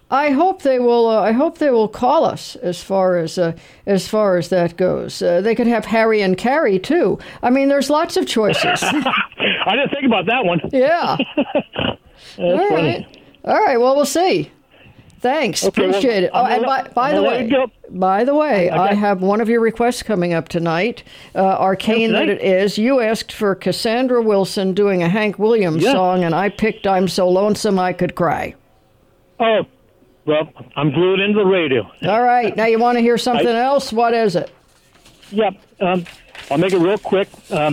I hope they will. I hope they will call us as far as that goes. They could have Harry and Carrie too. I mean, there's lots of choices. I didn't think about that one. Yeah. All right. All right. Well, we'll see. Thanks. Okay, Appreciate it. Oh, and by the way, I have one of your requests coming up tonight. Arcane that it is. You asked for Cassandra Wilson doing a Hank Williams song, and I picked "I'm So Lonesome I Could Cry." Oh, well, I'm glued into the radio. All right. Now you want to hear something else? What is it? Yep. I'll make it real quick.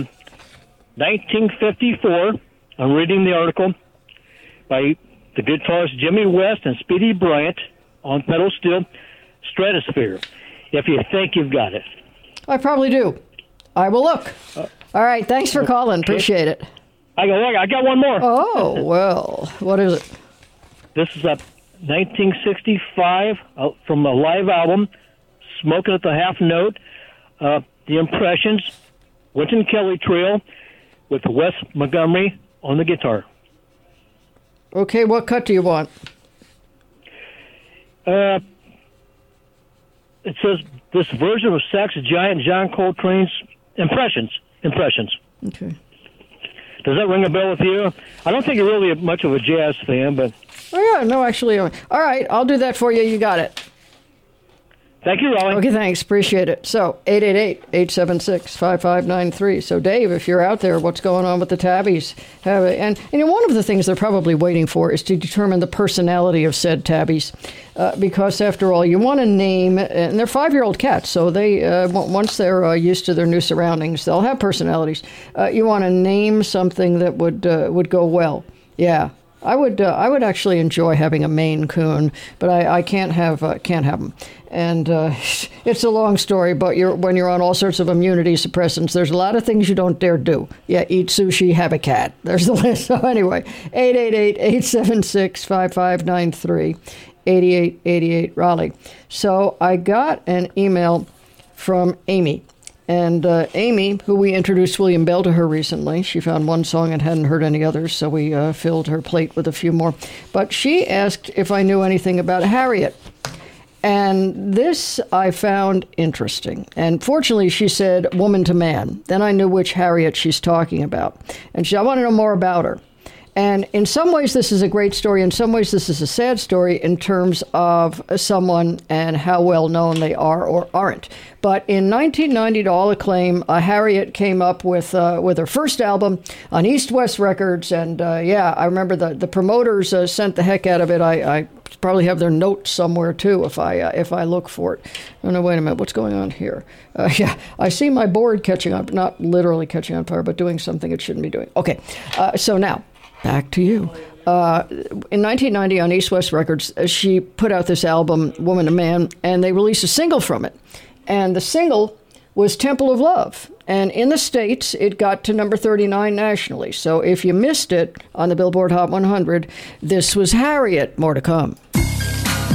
1954. I'm reading the article by the guitarist Jimmy West and Speedy Bryant on pedal steel, Stratosphere. If you think you've got it. I probably do. I will look. All right. Thanks for calling. Appreciate it. I got one more. Oh, well. What is it? This is a 1965 from a live album, Smoking at the Half Note, The Impressions, Wynton Kelly Trio with Wes Montgomery on the guitar. Okay, what cut do you want? It says this version of Sax Giant John Coltrane's Impressions. Okay. Does that ring a bell with you? I don't think you're really much of a jazz fan, but... Oh, yeah, no, actually. All right, I'll do that for you. You got it. Thank you, Raleigh. Okay, thanks. Appreciate it. So, 888-876-5593. So, Dave, if you're out there, what's going on with the tabbies? And one of the things they're probably waiting for is to determine the personality of said tabbies. Because, after all, you want to name, and they're 5-year-old cats, so they once they're used to their new surroundings, they'll have personalities. You want to name something that would go well. Yeah. I would actually enjoy having a Maine Coon, but I can't have them. And it's a long story, but when you're on all sorts of immunity suppressants, there's a lot of things you don't dare do. Yeah, eat sushi, have a cat. There's the list. So anyway, 888-876-5593, 8888 Raleigh. So I got an email from Amy. And Amy, who we introduced William Bell to her recently, she found one song and hadn't heard any others, so we filled her plate with a few more. But she asked if I knew anything about Harriet. And this I found interesting. And fortunately, she said woman to man. Then I knew which Harriet she's talking about. And I want to know more about her. And in some ways, this is a great story. In some ways, this is a sad story in terms of someone and how well known they are or aren't. But in 1990, to all acclaim, Harriet came up with her first album on East West Records. And I remember the promoters sent the heck out of it. I probably have their notes somewhere, too, if I look for it. Oh, no, wait a minute. What's going on here? I see my board catching on, not literally catching on fire, but doing something it shouldn't be doing. Okay, so now, back to you. In 1990 on East West Records, she put out this album, Woman to Man, and they released a single from it. And the single was Temple of Love. And in the States, it got to number 39 nationally. So if you missed it on the Billboard Hot 100, this was Harriet. More to come.